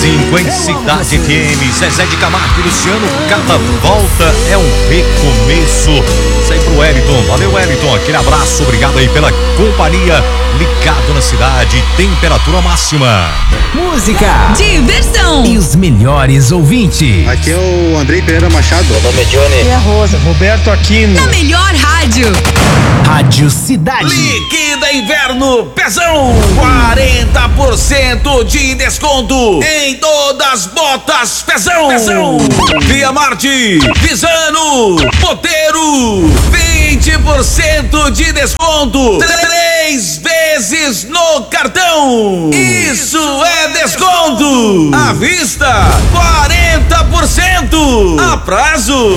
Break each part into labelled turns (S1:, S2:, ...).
S1: 5 em Cidade FM. Zezé de Camargo e Luciano, cada volta é um recomeço. Isso aí pro Wellington. Valeu, Wellington. Aquele abraço. Obrigado aí pela companhia. Ligado na cidade. Temperatura máxima.
S2: Música.
S3: Diversão.
S2: E os melhores ouvintes.
S4: Aqui é o Andrei Pereira Machado.
S5: Meu nome é Johnny.
S6: E a Rosa.
S4: Roberto Aquino.
S3: A melhor rádio.
S2: Rádio Cidade.
S7: Liquida Inverno Pezão. 40% de desconto em todas as botas Pezão. Via Marte, Visano, Poteiro. 20% de desconto. 3 vezes no cartão. Isso é desconto. À vista, 40%. A prazo,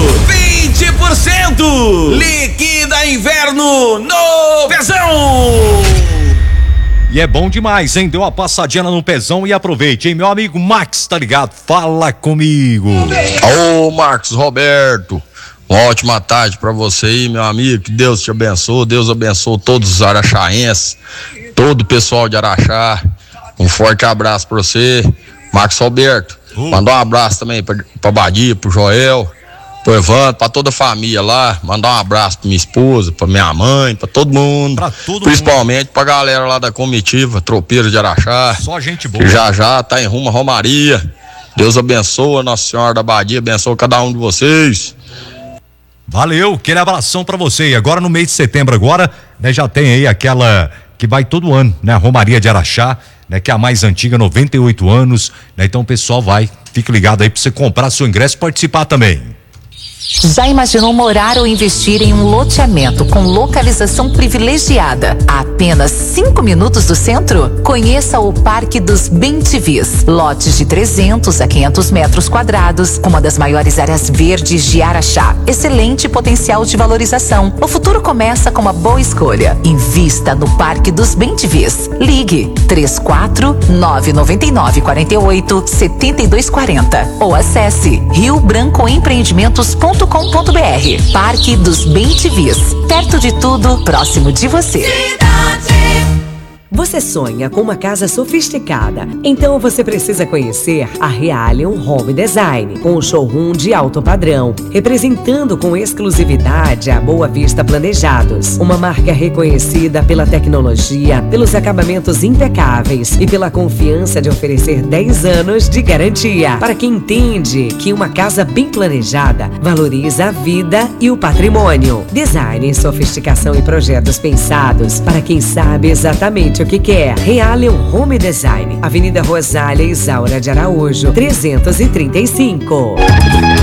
S7: 20%. Liquida Inverno no Pezão.
S1: E é bom demais, hein? Deu uma passadinha no Pezão e aproveite, hein? Meu amigo Max, tá ligado? Fala comigo.
S5: Ô, Marcos Roberto, uma ótima tarde pra você aí, meu amigo. Que Deus te abençoe. Deus abençoe todos os araxaenses, todo o pessoal de Araxá. Um forte abraço pra você, Marcos Roberto. Mandar um abraço também pra Badia, pro Joel, pro Evandro, pra toda a família lá. Mandar um abraço pra minha esposa, pra minha mãe, pra todo mundo. Principalmente pra galera lá da comitiva, Tropeiro de Araxá.
S1: Só gente boa.
S5: Que já tá em rumo a Romaria. Deus abençoe, Nossa Senhora da Badia, abençoe cada um de vocês.
S1: Valeu, aquele abração pra você. E agora no mês de setembro agora, né, já tem aí aquela que vai todo ano, né? Romaria de Araxá, né? Que é a mais antiga, 98 anos, né? Então o pessoal vai, fique ligado aí pra você comprar seu ingresso e participar também.
S8: Já imaginou morar ou investir em um loteamento com localização privilegiada a apenas 5 minutos do centro? Conheça o Parque dos Bem-te-Vis. Lotes de 300 a 500 metros quadrados, com uma das maiores áreas verdes de Araxá. Excelente potencial de valorização. O futuro começa com uma boa escolha. Invista no Parque dos Bem-te-Vis. Ligue 34-999-48-7240 ou acesse riobrancoempreendimentos.com.br. Parque dos Bem-te-Vis. Perto de tudo, próximo de você.
S9: Você sonha com uma casa sofisticada? Então você precisa conhecer a Realium Home Design, com um showroom de alto padrão, representando com exclusividade a Boa Vista Planejados, uma marca reconhecida pela tecnologia, pelos acabamentos impecáveis e pela confiança de oferecer 10 anos de garantia, para quem entende que uma casa bem planejada valoriza a vida e o patrimônio. Design, sofisticação e projetos pensados para quem sabe exatamente o que quer. Realium Home Design, Avenida Rosália Isaura de Araújo, 335.